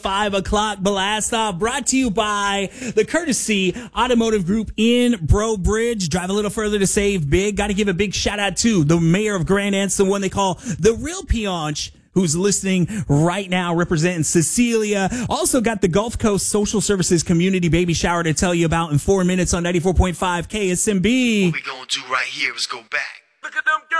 5 o'clock blast off brought to you by the Courtesy Automotive Group in Breaux Bridge. Drive a little further to save big. Got to give a big shout out to the mayor of Grand Anse, the one they call the real Pionch, who's listening right now, representing Cecilia. Also got the Gulf Coast Social Services Community Baby Shower to tell you about in 4 minutes on 94.5 KSMB. What we gonna do right here is go back.